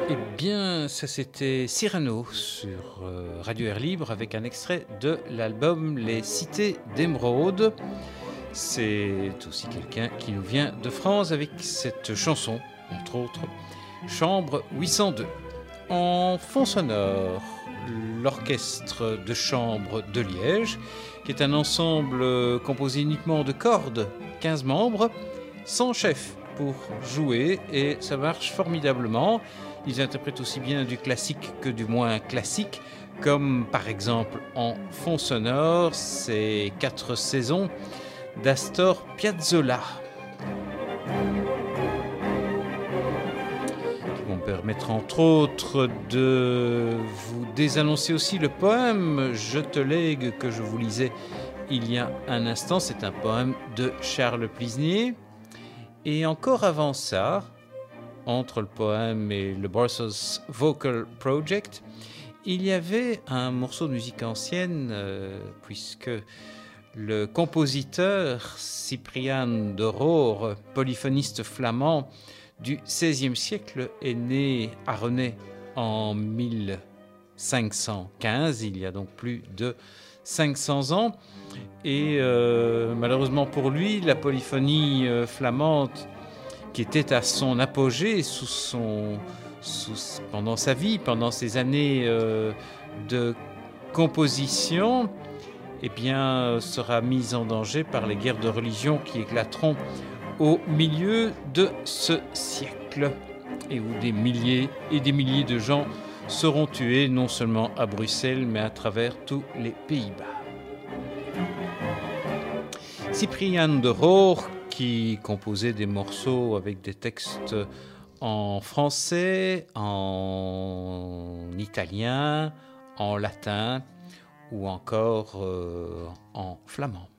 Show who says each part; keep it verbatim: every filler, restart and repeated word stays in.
Speaker 1: Eh bien, ça c'était Cyrano sur euh, Radio Air Libre avec un extrait de l'album Les Cités d'Émeraude. C'est aussi quelqu'un qui nous vient de France avec cette chanson, entre autres, Chambre huit cent deux. En fond sonore, l'orchestre de chambre de Liège, qui est un ensemble composé uniquement de cordes, quinze membres, sans chef pour jouer, et ça marche formidablement. Ils interprètent aussi bien du classique que du moins classique, comme par exemple en fond sonore, ces quatre saisons d'Astor Piazzolla, qui vont permettre entre autres de vous désannoncer aussi le poème « Je te lègue » que je vous lisais il y a un instant. C'est un poème de Charles Plisnier. Et encore avant ça, entre le poème et le Brussels Vocal Project, il y avait un morceau de musique ancienne, euh, puisque le compositeur Cyprian de Rohr, polyphoniste flamand du seizième siècle, est né à Rennes en mille cinq cent quinze, il y a donc plus de cinq cents ans. Et euh, malheureusement pour lui, la polyphonie euh, flamande, qui était à son apogée sous son, sous, pendant sa vie, pendant ses années euh, de composition, eh bien, sera mise en danger par les guerres de religion qui éclateront au milieu de ce siècle, et où des milliers et des milliers de gens seront tués, non seulement à Bruxelles, mais à travers tous les Pays-Bas. Cyprian de Rohr, qui composait des morceaux avec des textes en français, en italien, en latin ou encore euh, en flamand.